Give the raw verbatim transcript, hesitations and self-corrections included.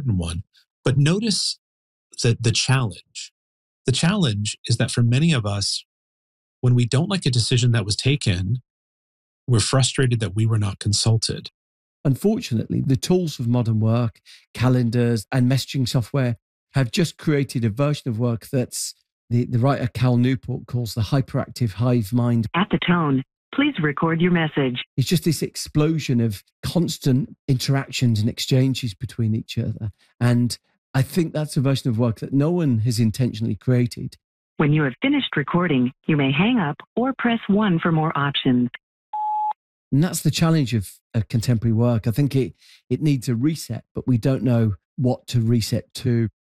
important one. But notice the, the challenge. The challenge is that for many of us, when we don't like a decision that was taken, we're frustrated that we were not consulted. Unfortunately, the tools of modern work, calendars and messaging software have just created a version of work that's the, the writer Cal Newport calls the hyperactive hive mind. At the tone, please record your message. It's just this explosion of constant interactions and exchanges between each other. And I think that's a version of work that no one has intentionally created. When you have finished recording, you may hang up or press one for more options. And that's the challenge of, of contemporary work. I think it it needs a reset, but we don't know what to reset to.